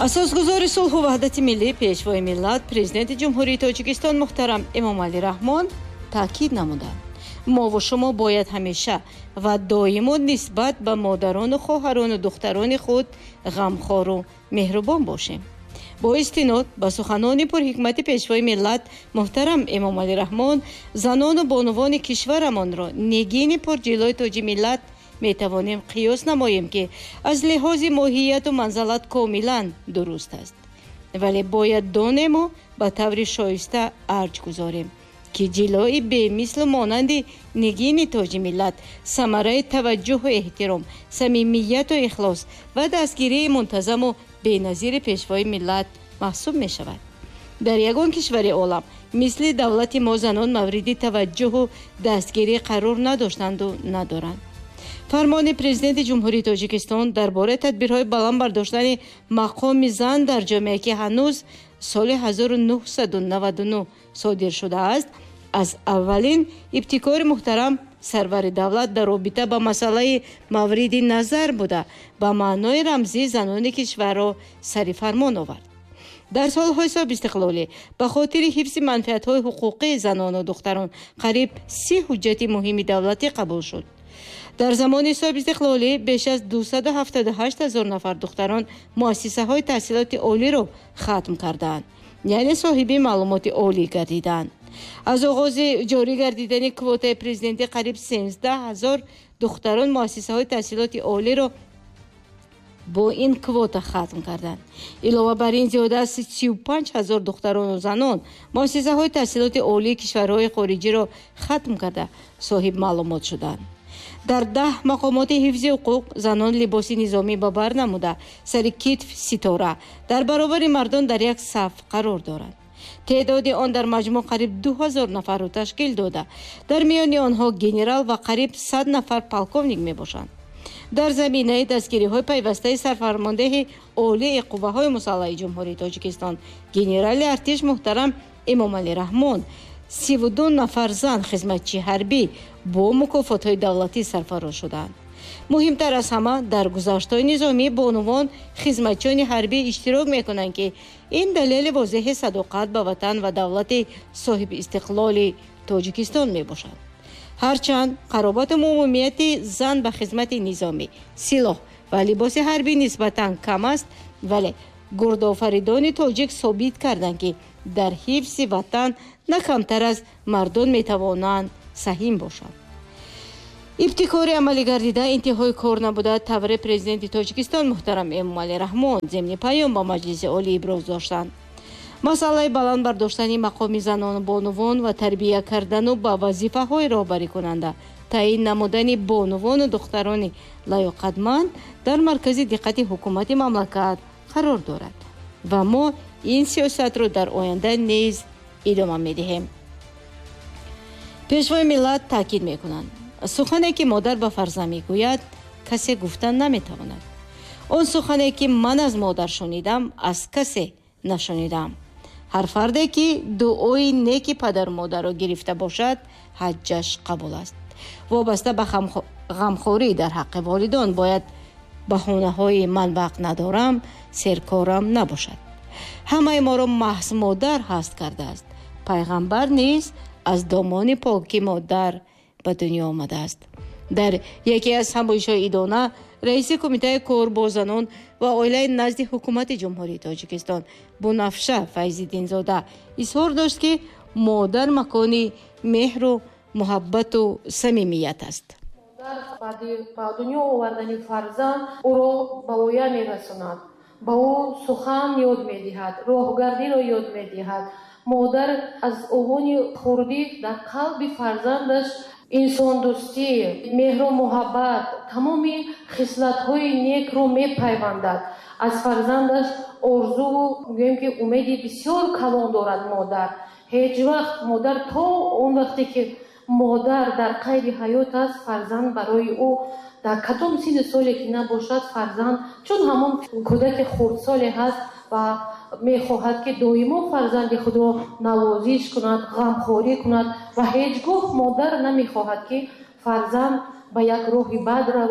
асосгузори сулҳу ваҳдати миллӣ, пешвои миллат, президенти ҷумҳурии Тоҷикистон муҳтарам Эмомалӣ Раҳмон таъкид намуданд: мо ва шумо бояд ҳамеша ва доимо нисбат ба модарону хоҳарону духтарони худ ғамхору меҳрубон бошем. бо истинод ба суханони пурҳикмати пешвои миллат муҳтарам Эмомалӣ Раҳмон, занону бонувони кишварамонро нигини пурҷилои тоҷи миллат метавонем қиёс намоем, ки аз лиҳози моҳияту манзалат комилан дуруст аст. вале бояд донему ба таври шоиста арҷ гузорем, ки ҷилои бемислу монанди нигини тоҷи миллат самараи таваҷҷуҳу эҳтиром, самимияту ихлос ва дастгирии мунтазаму беназири пешвои миллат маҳсуб мешавад. дар ягон кишвари олам мисли давлати мо занон мавриди таваҷҷуҳу дастгирӣ қарор надоштанду надоранд. фармони президенти ҷумҳурии Тоҷикистон дар бораи тадбирҳои баланд бардоштани мақоми зан дар ҷомеа, ки ҳанӯз соли 1999 содир шудааст, аз аввалин ибтикори муҳтарам сарвари давлат дар робита ба масъалаи мавриди назар буда ба маънои рамзии занони кишварро сари фармон овард. дар солҳои собистиқлолӣ ба хотири ҳифзи манфиатҳои ҳуқуқии занону духтарон қариб 30 ҳуҷҷати муҳими давлатӣ қабул шуд. дар замони собистиқлолӣ беш аз 278 000 нафар духтарон муассисаҳои таҳсилоти олиро хатм карданд, яъне соҳиби маълумоти олӣ гардиданд. аз оғози ҷорӣ гардидани квотаи президентӣ қариб 13 000 духтарон муассисаҳои таҳсилоти олиро бо ин квота хатм карданд. илова бар ин зиёда аз 35 000 духтарону занон муассисаҳои таҳсилоти олии кишварҳои хориҷиро хатм карда соҳиб маълумот шуданд. дар 10 мақомоти ҳифзи ҳуқуқ занон либоси низомӣ ба бар намуда сари китф ситора дар баробари мардон дар як саф қарор доранд. теъдоди он дар маҷмӯъ қариб 2000 нафарро ташкил дода, дар миёни онҳо генерал ва қариб 100 нафар полковник мебошанд. дар заминаи дастгириҳои пайвастаи сарфармондеҳи олии қувваҳои мусаллаҳи ҷумҳурии Тоҷикистон генерали артиш муҳтарам Эмомалӣ Раҳмон 32 нафар зан хизматчии ҳарбӣ бо мукофотҳои давлатӣ сарфароз шуданд. муҳимтар аз ҳама дар гузаштҳои низомӣ бонувон хизматчиёни ҳарбӣ иштирок мекунанд, ки ин далели возеҳи садоқат ба ватан ва давлати соҳиби истиқлоли Тоҷикистон мебошад. ҳарчанд қаробату умумияти зан ба хизмати низомӣ, силоҳ ва либоси ҳарбӣ нисбатан кам аст, вале гурдофаридони тоҷик собит карданд, ки дар ҳифзи ватан на камтар аз мардон метавонанд саҳим бошанд. ибтикори амалӣ гардида интиҳои кор набуда, таври президенти Тоҷикистон муҳтарам Эмомалӣ Раҳмон земни паём ба маҷлиси олӣ иброз доштанд. масъалаи баланд бардоштани мақоми занону бонувон ва тарбия кардану ба вазифаҳои роҳбарикунанда таъин намудани бонувону духтарони лаёқатманд дар маркази диққати ҳукумати мамлакат қарор дорад ва мо ин сиёсатро дар оянда низ идома медиҳем. пешвои миллат таъкид мекунанд: сухане ки модар ба фарзанд мегӯяд, касе гуфтан наметавонад. он сухане ки ман аз модар шунидам, аз касе нашунидам. ҳар фарде ки дуои неки падару модарро гирифта бошад, ҳаҷҷаш қабул аст. вобаста ба ғамхорӣ дар ҳаққи волидон бояд баҳонаҳои ман вақт надорам, серкорам набошад. ҳамаи моро маҳз модар ҳаст кардааст. пайғамбар низ аз домони поки модар ба дунё омадааст. дар яке аз ҳамоишҳои идона раиси кумитаи кор бо занон ва оилаи назди ҳукумати ҷумҳурии Тоҷикистон Бунафша Файзиддинзода изҳор дошт, ки модар макони меҳру муҳаббату самимият аст. ба дунё овардани фарзанд ӯро ба воя мерасонад, ба ӯ сухан ёд медиҳад, роҳгардиро ёд медиҳад. модар аз овони хурдӣ дар қалби фарзандаш инсондӯстӣ, меҳру муҳаббат, тамоми хислатҳои некро мепайвандад. аз фарзандаш орзуву гӯем ки умеди бисёр калон дорад модар. ҳеҷ вақт модар то он вақте ки модар дар қайди ҳаёт аст, фарзанд барои ӯ дар кадом синни соле ки набошад, фарзанд чун ҳамон кӯдаки хурдсоле ҳаст ва мехоҳад ки доимо фарзанди худро навозиш кунад, ғамхорӣ кунад ва ҳеҷ гоҳ модар намехоҳад ки фарзанд ба як роҳи бад равад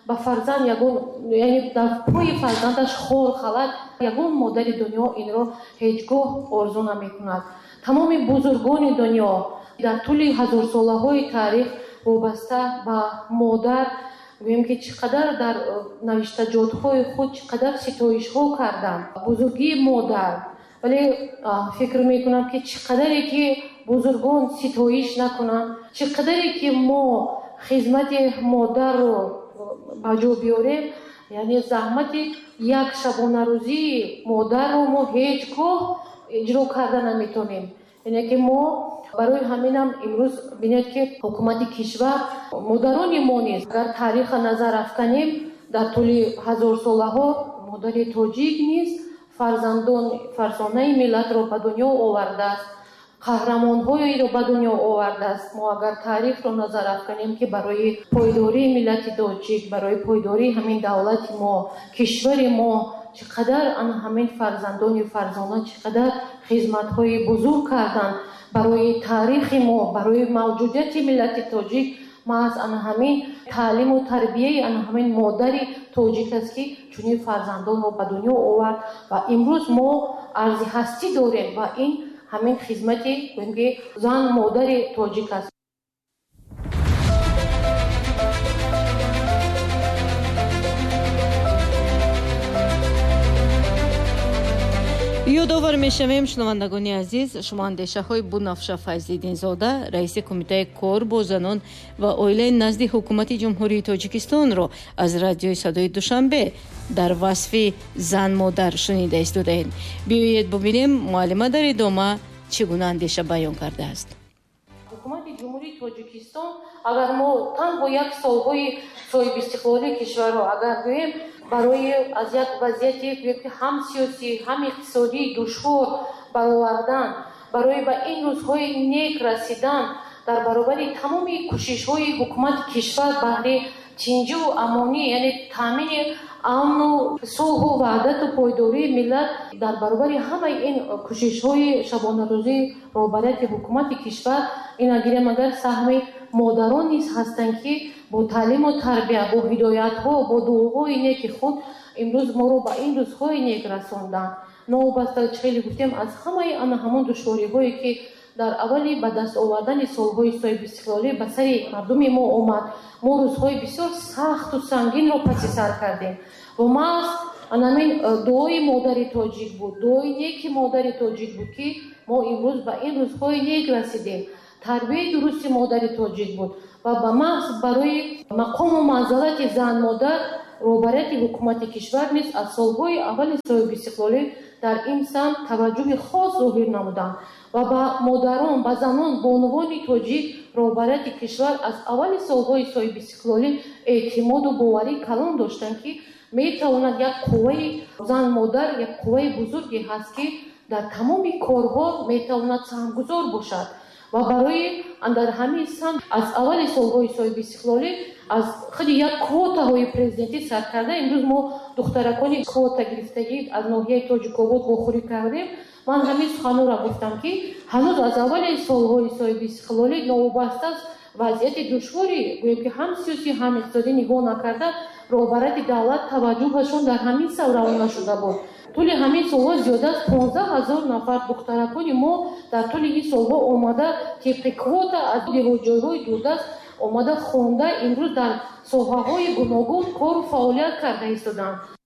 ба фарзанд ягон яъне дар пӯи фарзандаш хор халат ягон модари дунё инро ҳеҷ гоҳ орзу намекунад. тамоми бузургони дунё дар тӯли ҳазорсолаҳои таърих вобаста ба модар гӯем ки чӣ қадар дар навиштаҷотҳои худ чӣ қадар ситоишҳо карданд бузургии модар. вале фикр мекунам ки чӣ қадаре ки бузургон ситоиш накунанд, чӣ қадаре ки мо хизмати модарро ба ҷо биёрем, яъне заҳмати як шабонарӯзии модарро мо ҳеҷ гоҳ иҷро карда наметонем. яъне ки мо барои ҳаминам имрӯз бинед ки ҳукумати кишвар модарони мо низ агар таъриха назар афканем дар тӯли ҳазорсолаҳо модари тоҷик низ фарзонаи миллатро ба дунё овардааст, қаҳрамонҳоеро ба дунё овардааст. мо агар таърихро назар афканем ки барои пойдории миллати тоҷик, барои пойдории ҳамин давлати мо, кишвари мо чӣ қадар ҳамин фарзандони фарзона чӣ қадар хизматҳои бузург карданд барои таърихи мо, барои мавҷудияти миллати тоҷик. маҳз ҳамин таълиму тарбияи ҳамин модари тоҷик аст ки чунин фарзандонро ба дунё овард ва имрӯз мо арзи ҳастӣ дорем ва ин ҳамин хизмати зан модари тоҷик аст. ёдовар мешавем шунавандагони азиз, шумо андешаҳои Бунафша Файзиддинзода, раиси кумитаи кор бо занон ва оилаи назди ҳукумати ҷумҳурии Тоҷикистонро аз радиои Садои Душанбе дар васфи зан модар шунида истодаед. биёед бубинем муаллима дар идома чӣ гуна андеша баён кардааст. ҳукумати ҷумҳурии Тоҷикистон агар мо танҳо як солҳои соҳибистиқлолии кишварро агар гӯем барои аз як вазъияти ҳам сиёсӣ ҳам иқтисодӣ душвор баровардан, барои ба ин рӯзҳои нек расидан дар баробари тамоми кӯшишҳои ҳукумати кишвар баҳри тинҷу амонӣ, яъне таъмини амну сулҳу ваҳдату пойдории миллат, дар баробари ҳамаи ин кӯшишҳои шабонарӯзии роҳбарияти ҳукумати кишвар ина гирем агар саҳми модарон низ ҳастанд ки бо таълиму тарбия, бо ҳидоятҳо, бо дуоҳои неки худ имрӯз моро ба ин рӯзҳои нек расонданд. новобаста хеле гуфтем аз ҳамаи ҳамон душвориҳое ки дар аввали ба даст овардани солҳои соҳибистиқлолӣ ба сари мардуми мо омад, мо рӯзҳои бисёр сахту сангинро паси сар кардем. ва маҳз ҳамин дуои модари тоҷик буд, дуои неки модари тоҷик буд ки мо имрӯз ба ин рӯзҳои нек расидем. тарбияи дурусти модари тоҷик буд ва ба маҳз барои мақому манзалати зан модар роҳбарияти ҳукумати кишвар низ аз солҳои аввали соҳибистиқлолӣ дар ин самт таваҷҷӯҳи хос зоҳир намуданд ва ба модарон, ба занон бо унвони тоҷик роҳбарияти кишвар аз аввали солҳои соҳибистиқлолӣ эътимоду боварӣ калон доштанд ки метавонад як қувваи зан модар як қувваи бузурге ҳаст ки дар тамоми корҳо метавонад саҳмгузор бошад. ва барои дар ҳамин самт аз аввали солҳои соҳибистиқлолӣ аз худи як квотаҳои президентӣ сар карда имрӯз мо духтаракони квота гирифтагӣ аз ноҳияи Тоҷикобод вохӯрӣ кардем. ман ҳамин суханонро гуфтам ки ҳанӯз аз аввали солҳои соҳибистиқлолӣ новобаста аз вазъияти душвори гӯем ки ҳам сиёсӣ ҳам иқтисодӣ нигоҳ накарда роҳбарияти давлат таваҷҷӯҳашон дар ҳамин сав равона шуда буд. тӯли ҳамин солҳо зиёда аз 15 000 нафар духтаракони мо дар тӯли ин солҳо омада тибқи квота аз диҳоҷойҳои дурдаст омада хонда имрӯз дар соҳаҳои гуногун кору фаъолият карда истоданд.